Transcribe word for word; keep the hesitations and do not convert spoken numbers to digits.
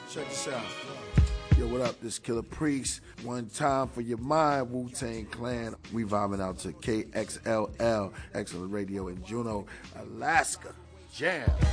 Check this out. Yo, what up? This Killer Priest. One time for your mind, Wu-Tang Clan. We vibing out to K X L L, Excellent Radio in Juneau, Alaska. Jam.